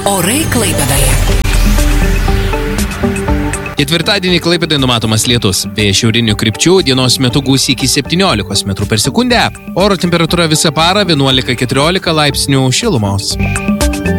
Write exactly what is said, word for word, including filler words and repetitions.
Orai Klaipėdoje. Ketvirtadienį Klaipėdoje numatomas lietus. Vėjas šiaurinių krypčių, dienos metu gūsiai iki septyniolikos metrų per sekundę. Oro temperatūra visą parą vienuolika keturiolika laipsnių šilumos.